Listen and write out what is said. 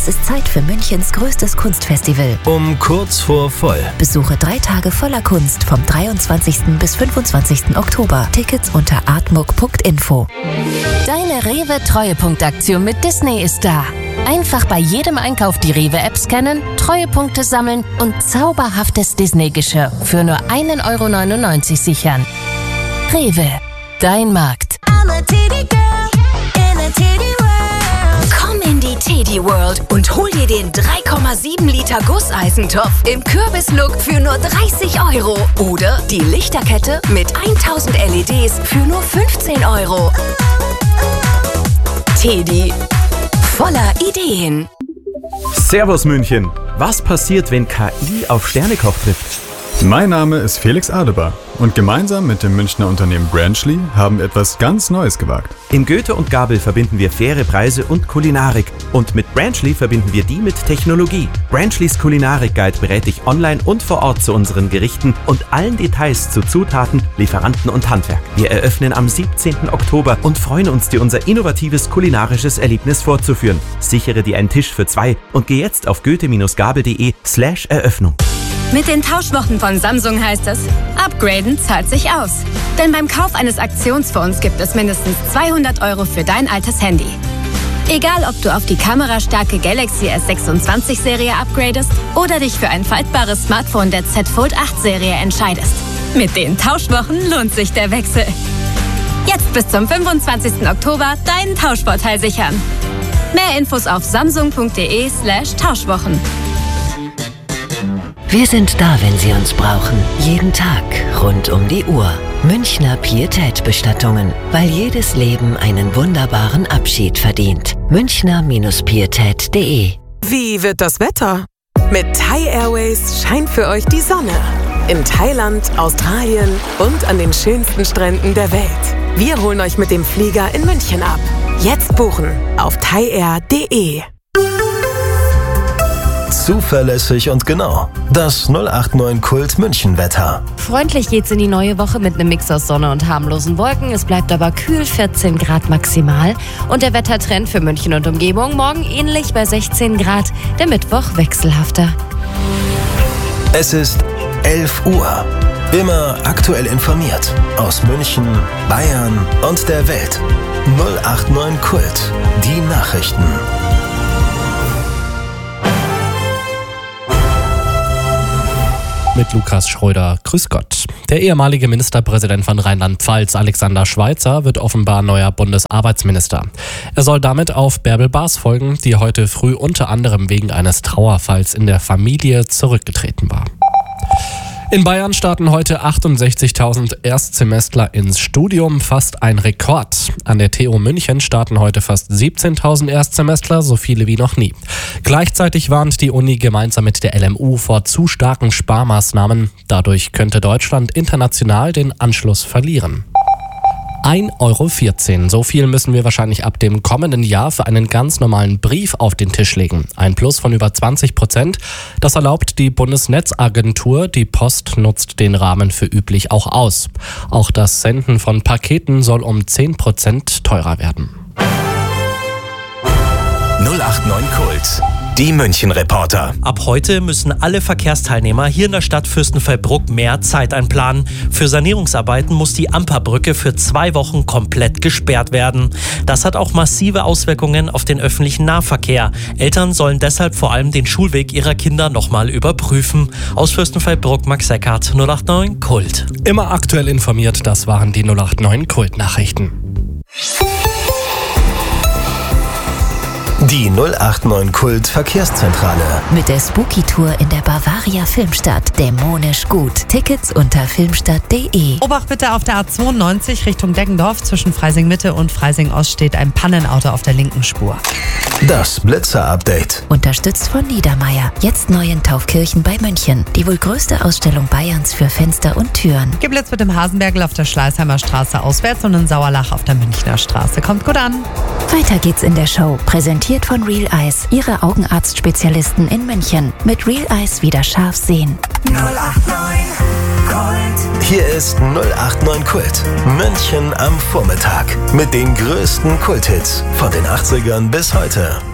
Es ist Zeit für Münchens größtes Kunstfestival. Um kurz vor voll. Besuche 3 Tage voller Kunst vom 23. bis 25. Oktober. Tickets unter artmuck.info. Deine Rewe-Treuepunktaktion mit Disney ist da. Einfach bei jedem Einkauf die Rewe-App scannen, Treuepunkte sammeln und zauberhaftes Disney-Geschirr für nur 1,99 € sichern. Rewe, dein Markt. Komm in die Teddy World und hol dir den 3,7 Liter Gusseisentopf im Kürbislook für nur 30 € oder die Lichterkette mit 1000 LEDs für nur 15 €. Teddy, voller Ideen. Servus München. Was passiert, wenn KI auf Sternekoch trifft? Mein Name ist Felix Adebar und gemeinsam mit dem Münchner Unternehmen Branchly haben wir etwas ganz Neues gewagt. In Goethe und Gabel verbinden wir faire Preise und Kulinarik. Und mit Branchly verbinden wir die mit Technologie. Branchlys Kulinarik-Guide berät dich online und vor Ort zu unseren Gerichten und allen Details zu Zutaten, Lieferanten und Handwerk. Wir eröffnen am 17. Oktober und freuen uns, dir unser innovatives kulinarisches Erlebnis vorzuführen. Sichere dir einen Tisch für 2 und geh jetzt auf goethe-gabel.de/Eröffnung. Mit den Tauschwochen von Samsung heißt es, upgraden zahlt sich aus. Denn beim Kauf eines Aktionsfonds gibt es mindestens 200 € für dein altes Handy. Egal, ob du auf die kamerastarke Galaxy S26-Serie upgradest oder dich für ein faltbares Smartphone der Z Fold 8-Serie entscheidest. Mit den Tauschwochen lohnt sich der Wechsel. Jetzt bis zum 25. Oktober deinen Tauschvorteil sichern. Mehr Infos auf samsung.de/Tauschwochen. Wir sind da, wenn Sie uns brauchen. Jeden Tag, rund um die Uhr. Münchner Pietät-Bestattungen. Weil jedes Leben einen wunderbaren Abschied verdient. Münchner-pietät.de. Wie wird das Wetter? Mit Thai Airways scheint für euch die Sonne. In Thailand, Australien und an den schönsten Stränden der Welt. Wir holen euch mit dem Flieger in München ab. Jetzt buchen auf thaiair.de. Zuverlässig und genau. Das 089 Kult München Wetter. Freundlich geht's in die neue Woche mit einem Mix aus Sonne und harmlosen Wolken. Es bleibt aber kühl, 14 Grad maximal. Und der Wettertrend für München und Umgebung morgen ähnlich bei 16 Grad. Der Mittwoch wechselhafter. Es ist 11 Uhr. Immer aktuell informiert. Aus München, Bayern und der Welt. 089 Kult. Die Nachrichten. Mit Lukas Schröder. Grüß Gott. Der ehemalige Ministerpräsident von Rheinland-Pfalz, Alexander Schweitzer, wird offenbar neuer Bundesarbeitsminister. Er soll damit auf Bärbel Baas folgen, die heute früh unter anderem wegen eines Trauerfalls in der Familie zurückgetreten war. In Bayern starten heute 68.000 Erstsemestler ins Studium, fast ein Rekord. An der TU München starten heute fast 17.000 Erstsemestler, so viele wie noch nie. Gleichzeitig warnt die Uni gemeinsam mit der LMU vor zu starken Sparmaßnahmen. Dadurch könnte Deutschland international den Anschluss verlieren. 1,14 €. So viel müssen wir wahrscheinlich ab dem kommenden Jahr für einen ganz normalen Brief auf den Tisch legen. Ein Plus von über 20%. Das erlaubt die Bundesnetzagentur. Die Post nutzt den Rahmen für üblich auch aus. Auch das Senden von Paketen soll um 10% teurer werden. 089 Kult. Die München-Reporter. Ab heute müssen alle Verkehrsteilnehmer hier in der Stadt Fürstenfeldbruck mehr Zeit einplanen. Für Sanierungsarbeiten muss die Amperbrücke für 2 Wochen komplett gesperrt werden. Das hat auch massive Auswirkungen auf den öffentlichen Nahverkehr. Eltern sollen deshalb vor allem den Schulweg ihrer Kinder nochmal überprüfen. Aus Fürstenfeldbruck, Max Eckhardt, 089 Kult. Immer aktuell informiert, das waren die 089 Kult-Nachrichten. Die 089 Kult Verkehrszentrale. Mit der Spooky-Tour in der Bavaria Filmstadt. Dämonisch gut. Tickets unter filmstadt.de. Obacht bitte auf der A92 Richtung Deggendorf. Zwischen Freising-Mitte und Freising-Ost steht ein Pannenauto auf der linken Spur. Das Blitzer-Update. Unterstützt von Niedermeyer. Jetzt neu in Taufkirchen bei München. Die wohl größte Ausstellung Bayerns für Fenster und Türen. Geblitzt wird im Hasenbergl auf der Schleißheimer Straße auswärts und in Sauerlach auf der Münchner Straße. Kommt gut an. Weiter geht's in der Show. Präsentiert von Real Eyes. Ihre Augenarztspezialisten in München. Mit Real Eyes wieder scharf sehen. 089 Kult. Hier ist 089 Kult. München am Vormittag. Mit den größten Kulthits von den 80ern bis heute.